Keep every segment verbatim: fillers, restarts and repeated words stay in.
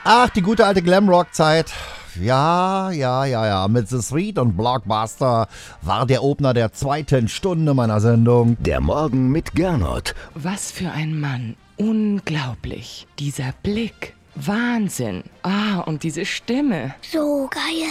Ach, die gute alte Glamrock-Zeit. Ja, ja, ja, ja. Mit The Street und Blockbuster war der Opener der zweiten Stunde meiner Sendung. Der Morgen mit Gernot. Was für ein Mann. Unglaublich. Dieser Blick. Wahnsinn. Ah, und diese Stimme. So geil.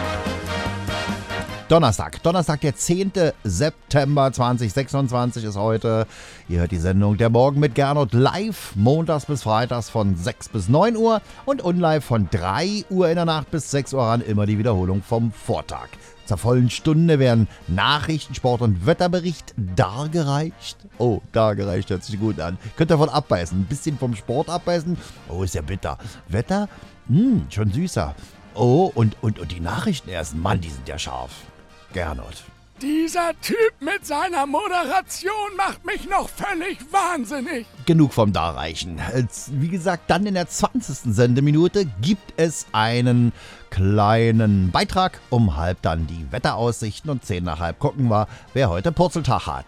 Donnerstag, Donnerstag, der zehnten September zweitausendsechsundzwanzig ist heute. Ihr hört die Sendung Der Morgen mit Gernot live, montags bis freitags von sechs bis neun Uhr und unlive von drei Uhr in der Nacht bis sechs Uhr ran, immer die Wiederholung vom Vortag. Zur vollen Stunde werden Nachrichten, Sport und Wetterbericht dargereicht. Oh, dargereicht hört sich gut an. Könnt ihr davon abbeißen, ein bisschen vom Sport abbeißen. Oh, ist ja bitter. Wetter? Hm, schon süßer. Oh, und, und, und die Nachrichten erst. Mann, die sind ja scharf. Gernot. Dieser Typ mit seiner Moderation macht mich noch völlig wahnsinnig. Genug vom Darreichen. Wie gesagt, dann in der zwanzigsten Sendeminute gibt es einen kleinen Beitrag. Um halb dann die Wetteraussichten und zehn nach halb gucken wir, wer heute Purzeltag hat.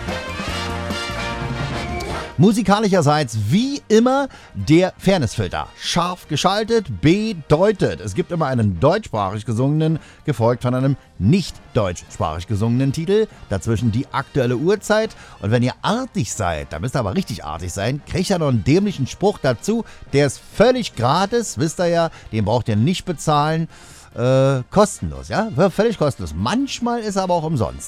Musikalischerseits wie immer der Fairnessfilter. Scharf geschaltet bedeutet, es gibt immer einen deutschsprachig gesungenen, gefolgt von einem nicht deutschsprachig gesungenen Titel. Dazwischen die aktuelle Uhrzeit. Und wenn ihr artig seid, da müsst ihr aber richtig artig sein, kriegt ihr noch einen dämlichen Spruch dazu. Der ist völlig gratis, wisst ihr ja, den braucht ihr nicht bezahlen. Äh, kostenlos, ja? Völlig kostenlos. Manchmal ist er aber auch umsonst.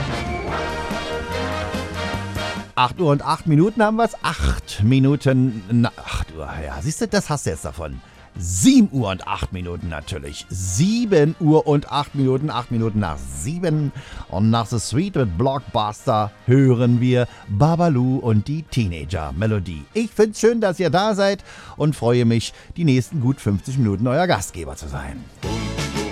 acht Uhr und acht Minuten haben wir es. acht Minuten nach acht Uhr. Ja, siehst du, das hast du jetzt davon. sieben Uhr und acht Minuten natürlich. sieben Uhr und acht Minuten. acht Minuten nach sieben. Und nach The Street mit Blockbuster hören wir Babalu und die Teenager-Melodie. Ich finde es schön, dass ihr da seid und freue mich, die nächsten gut fünfzig Minuten euer Gastgeber zu sein.